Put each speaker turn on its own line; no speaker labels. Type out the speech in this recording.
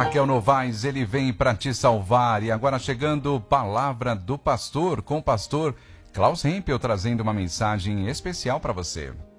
Raquel Novaes, ele vem para te salvar. E agora chegando Palavra do Pastor, com o pastor Klaus Hempel trazendo uma mensagem especial para você.